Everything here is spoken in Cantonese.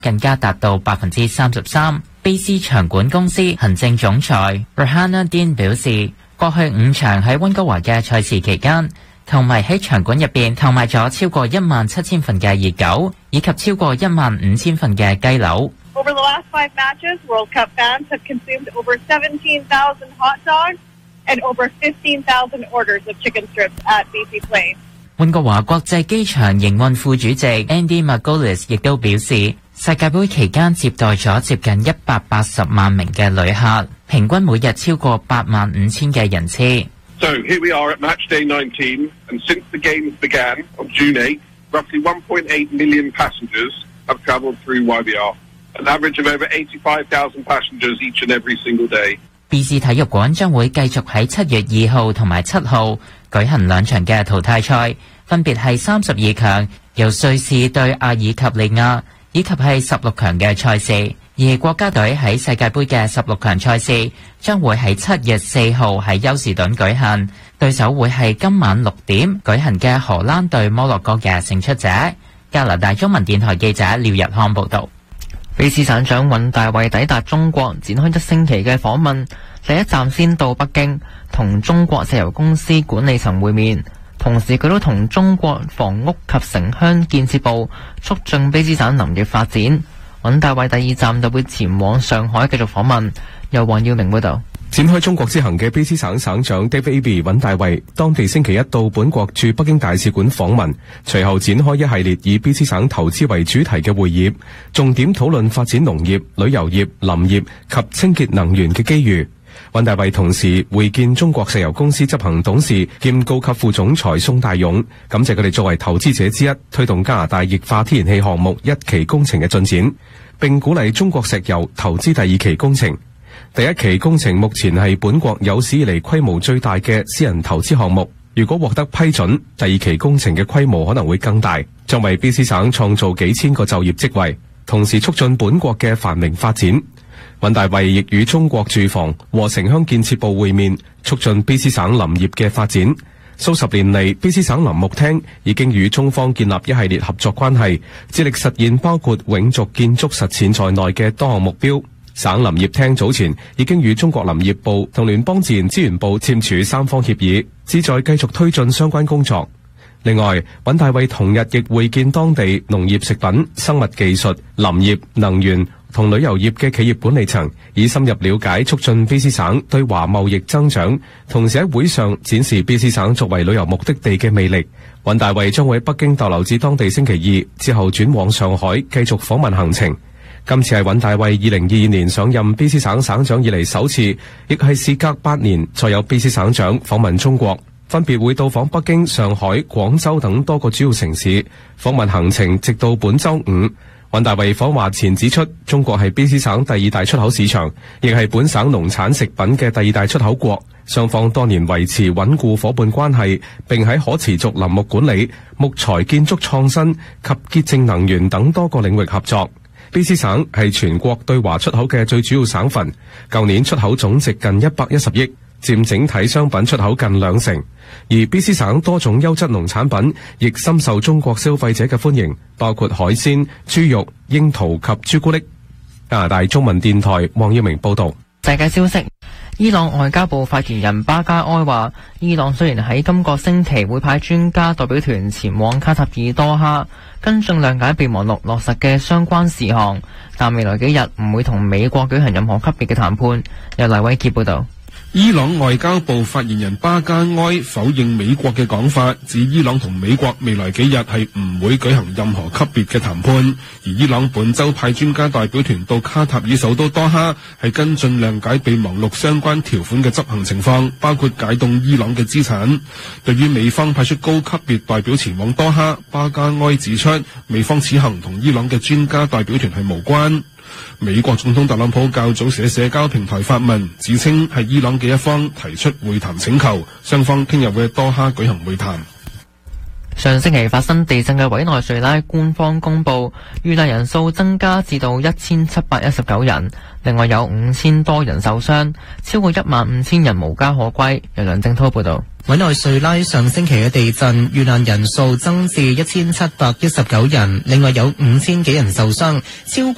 更加達到33%。卑斯場館公司行政總裁 Rahana Din 表示，過去5場喺溫哥華嘅賽事期間，球迷喺場館入邊購買咗超過17000份嘅熱狗，以及超過15000份嘅雞柳。 Over the last 5 matches, World Cup fans have consumed over 17,000 hot dogs and over 15,000 orders of chicken strips at BC Place。 溫哥華國際機場營運副主席 Andy Margolis 亦都表示，世界盃期間接待咗接近180萬名嘅旅客，平均每日超過85000嘅人次。 So here we are at match day 19, and since the games began on June 8, roughly 1.8 million passengers have travelled through YBR, an average of over 85,000 passengers each and every single day. BC 體育館將會繼續喺7月2號同埋7號舉行2場嘅淘汰賽，分別係32強由瑞士對阿爾及利亞，以及係16強嘅賽事。而國家隊喺世界盃嘅16強賽事將會喺7月4號喺休士頓舉行，對手會係今晚6點舉行嘅荷蘭對摩洛哥嘅勝出者。加拿大中文電台記者廖日康報道。 卑斯省長尹大衛抵達中國，展開1星期嘅訪問，第一站先到北京，同中國石油公司管理層會面，同時佢都同中國房屋及城鄉建設部促進卑斯省林業發展。尹大衛第2站就會前往上海繼續訪問。由黃耀明報道。 展開中國之行嘅卑斯省省長 David Eby 尹大衛，當地星期一到本國駐北京大使館訪問，隨後展開一系列以卑斯省投資為主題嘅會議，重點討論發展農業、旅遊業、林業及清潔能源嘅機遇。尹大衛同時會見中國石油公司執行董事兼高級副總裁宋大勇，感謝佢哋作為投資者之一，推動加拿大液化天然氣項目1期工程嘅進展，並鼓勵中國石油投資第2期工程。第1期工程目前係本國有史以嚟規模最大嘅私人投資項目，如果獲得批准，第2期工程嘅規模可能會更大，將為卑斯省創造幾千個就業職位，同時促進本國嘅繁榮發展。尹大衛亦與中國住房和城鄉建設部會面，促進卑斯省林業嘅發展。數十年嚟，卑斯省林務廳已經與中方建立一系列合作關係，致力實現包括永續建築實踐在內嘅多項目標。省林業廳早前已經與中國林業部同聯邦自然資源部簽署3方協議，旨在繼續推進相關工作。另外，尹大衛同日亦會見當地農業食品、生物技術、林業、能源同旅遊業嘅企業管理層，以深入了解促進卑斯省對華貿易增長，同時喺會上展示卑斯省作為旅遊目的地嘅魅力。尹大衛將會喺北京逗留至當地星期2，之後轉往上海繼續訪問行程。今次係尹大衛2022年上任卑斯省省長以嚟首次，亦係事隔8年再有卑斯省長訪問中國，分別會到訪北京、上海、廣州等多個主要城市。訪問行程直到本週5。尹大衛訪華前指出，中國係卑斯省第2大出口市場，亦係本省農產食品嘅第2大出口國。雙方多年維持穩固伙伴關係，並喺可持續林木管理、木材建築創新及潔淨能源等多個領域合作。卑斯省係全國對華出口嘅最主要省份，舊年出口總值近110億，佔整體商品出口近2成。而卑斯省多種優質農產品亦深受中國消費者嘅歡迎，包括海鮮、豬肉、櫻桃及朱古力。加拿大中文電台黃耀明報道。 世界消息，伊朗外交部發言人巴加埃話，伊朗雖然喺今個星期會派專家代表團前往卡塔爾多哈跟進諒解備忘錄落實嘅相關事項，但未來幾日唔會同美國舉行任何級別嘅談判。由黎偉傑報導。 伊朗外交部發言人巴加埃否認美國嘅講法，指伊朗同美國未來幾日係唔會舉行任何級別嘅談判。而伊朗本週派專家代表團到卡塔爾首都多哈，係跟進諒解備忘錄相關條款嘅執行情況，包括解凍伊朗嘅資產。對於美方派出高級別代表前往多哈，巴加埃指出，美方此行同伊朗嘅專家代表團係無關。美國總統特朗普較早時喺社交平台發文，指稱係伊朗嘅一方提出會談請求，雙方聽日會喺多哈舉行會談。 上星期發生地震嘅委內瑞拉官方公布，遇難人數增加至到1719人，另外有5000多人受傷，超過15000人無家可歸。由梁正滔報導。 委內瑞拉上星期嘅地震遇難人數增至1719人，另外有5000幾人受傷，超過